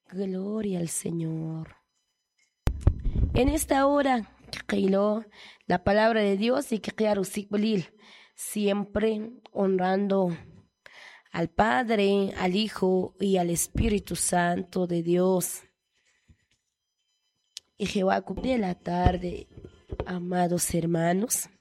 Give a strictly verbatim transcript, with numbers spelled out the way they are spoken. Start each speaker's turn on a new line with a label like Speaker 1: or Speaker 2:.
Speaker 1: Gloria al Señor. En esta hora, la palabra de Dios y que siempre honrando al Padre, al Hijo y al Espíritu Santo de Dios. Y Jehová de la tarde, amados hermanos.